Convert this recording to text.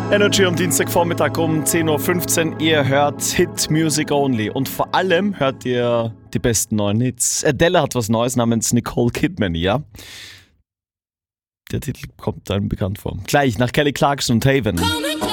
Energy am Dienstagvormittag um 10.15 Uhr. Ihr hört Hit Music Only. Und vor allem hört ihr die besten neuen Hits. Adele hat was Neues namens Nicole Kidman, ja? Der Titel kommt einem bekannt vor. Gleich nach Kelly Clarkson und Haven.